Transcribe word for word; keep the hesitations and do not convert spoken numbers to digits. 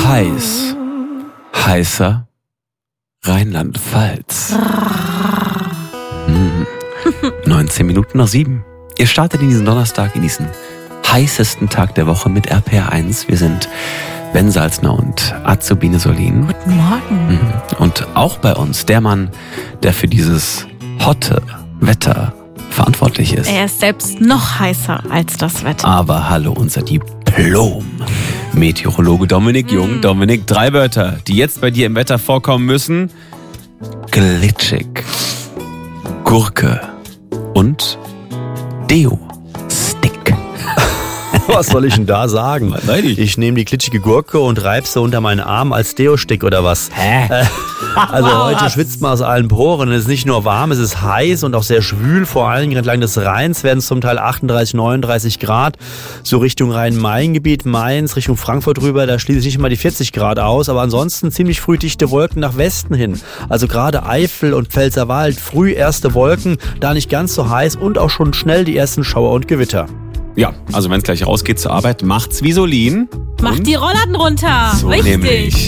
Heiß. Heißer Rheinland-Pfalz. hm. neunzehn Minuten nach sieben. Ihr startet in diesen Donnerstag, in diesen heißesten Tag der Woche mit R P R eins. Wir sind Ben Salzner und Azubine Solin. Guten Morgen. Und auch bei uns der Mann, der für dieses hotte Wetter verantwortlich ist. Er ist selbst noch heißer als das Wetter. Aber hallo, unser Diplom-Meteorologe Dominik Jung. Mm. Dominik, drei Wörter, die jetzt bei dir im Wetter vorkommen müssen. Glitschig, Gurke und Deo-Stick. Was soll ich denn da sagen? Was weiß ich? Ich nehme die glitschige Gurke und reibe sie unter meinen Arm als Deo-Stick oder was? Hä? Äh, also heute schwitzt man aus allen Poren. Es ist nicht nur warm, es ist heiß und auch sehr schwül. Vor allen Dingen entlang des Rheins werden es zum Teil achtunddreißig, neununddreißig Grad. So Richtung Rhein-Main-Gebiet, Mainz, Richtung Frankfurt rüber, da schließe ich nicht mal die vierzig Grad aus. Aber ansonsten ziemlich früh dichte Wolken nach Westen hin. Also gerade Eifel und Pfälzerwald, früh erste Wolken, da nicht ganz so heiß und auch schon schnell die ersten Schauer und Gewitter. Ja, also wenn es gleich rausgeht zur Arbeit, macht's wie Solin. Macht die Rollladen runter. So Richtig. nämlich.